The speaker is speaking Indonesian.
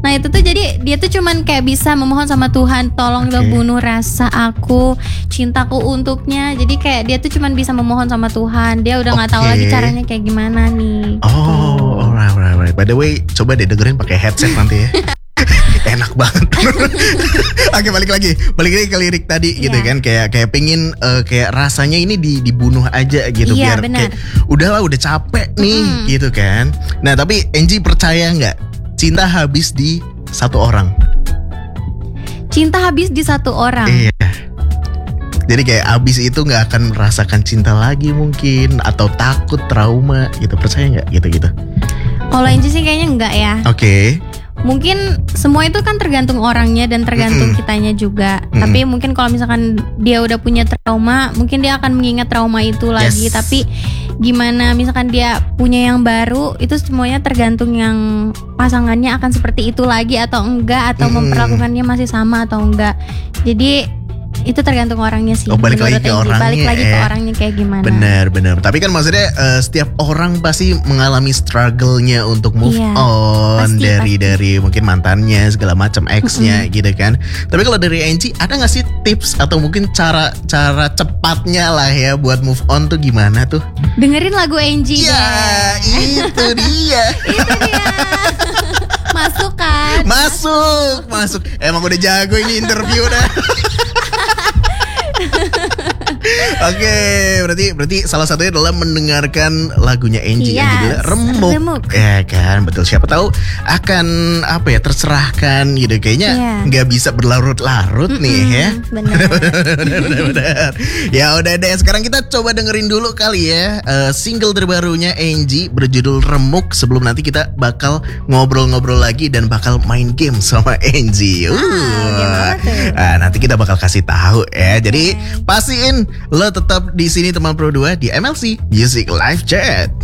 Nah itu tuh jadi dia tuh cuman kayak bisa memohon sama Tuhan, tolong dong bunuh rasa aku, cintaku untuknya. Jadi kayak dia tuh cuman bisa memohon sama Tuhan. Dia udah nggak tahu lagi caranya kayak gimana nih. Oh, alright. By the way, coba deh dengerin pakai headset nanti ya. Enak banget. Oke, balik lagi ke lirik tadi gitu kan, kayak pengin kayak rasanya ini dibunuh aja gitu, biar bener. kayak udahlah, udah capek nih gitu kan. Nah tapi Angie percaya nggak cinta habis di satu orang? Cinta habis di satu orang. Iya. Jadi kayak abis itu nggak akan merasakan cinta lagi mungkin, atau takut, trauma gitu. Percaya nggak gitu? Kalau Angie sih kayaknya enggak ya. Oke. Mungkin semua itu kan tergantung orangnya dan tergantung kitanya juga. Tapi mungkin kalau misalkan dia udah punya trauma, mungkin dia akan mengingat trauma itu lagi. Tapi gimana misalkan dia punya yang baru, itu semuanya tergantung yang pasangannya akan seperti itu lagi atau enggak, atau memperlakukannya masih sama atau enggak. Jadi itu tergantung orangnya sih. Balik lagi ke orangnya kayak gimana. Bener. Tapi kan maksudnya setiap orang pasti mengalami struggle-nya untuk move on dari mungkin mantannya segala macam, ex-nya gitu kan. Tapi kalau dari Angie ada nggak sih tips atau mungkin cara cepatnya lah ya buat move on tuh gimana tuh? Dengerin lagu Angie. Ya itu dia. Masuk kan? Masuk. Emang udah jago ini interview dah. Oke, berarti salah satunya adalah mendengarkan lagunya Angie yang judulnya Remuk. Ya kan, betul. Siapa tahu akan tercerahkan gitu. Kayaknya nggak bisa berlarut-larut nih ya. Benar. Ya udah deh, sekarang kita coba dengerin dulu kali ya single terbarunya Angie berjudul Remuk. Sebelum nanti kita bakal ngobrol-ngobrol lagi dan bakal main game sama Angie. Nanti kita bakal kasih tahu ya. Jadi pastiin lo tetap di sini teman Pro 2 di MLC Music Live Chat.